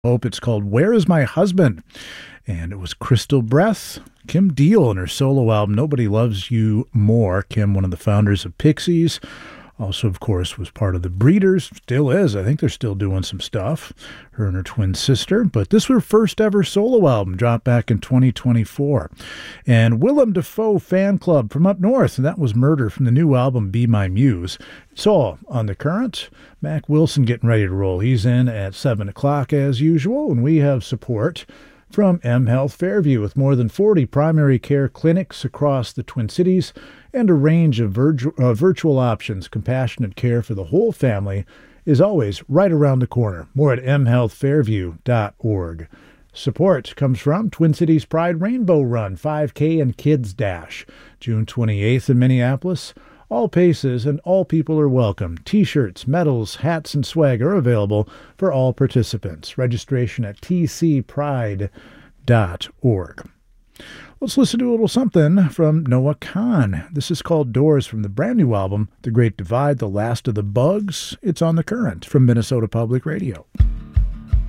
Hope. It's called Where Is My Husband? And it was Crystal Breath, Kim Deal, and her solo album, Nobody Loves You More. Kim, one of the founders of Pixies, also, of course, was part of the Breeders, still is. I think they're still doing some stuff, her and her twin sister. But this was her first ever solo album, dropped back in 2024. And Willem Dafoe Fan Club from up north, and that was Murder from the new album, Be My Muse. It's all on the current. Mac Wilson getting ready to roll. He's in at 7 o'clock as usual, and we have support from M Health Fairview with more than 40 primary care clinics across the Twin Cities and a range of virtual options. Compassionate care for the whole family is always right around the corner. More at mhealthfairview.org. Support comes from Twin Cities Pride Rainbow Run 5K and Kids Dash, June 28th in Minneapolis. All paces and all people are welcome. T-shirts, medals, hats, and swag are available for all participants. Registration at tcpride.org. Let's listen to a little something from Noah Kahan. This is called Doors from the brand new album, The Great Divide, The Last of the Bugs. It's on the current from Minnesota Public Radio.